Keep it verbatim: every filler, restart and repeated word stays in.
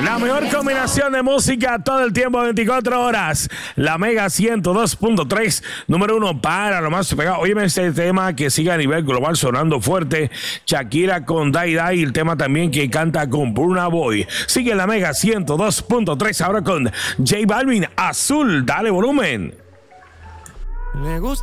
La mejor combinación de música todo el tiempo, veinticuatro horas. La Mega ciento dos punto tres, número uno para lo más pegado. Óyeme este tema que sigue a nivel global sonando fuerte. Shakira con Dai Dai, el tema también que canta con Burna Boy. Sigue la Mega ciento dos punto tres ahora con J Balvin, Azul. Dale volumen. Le gusta.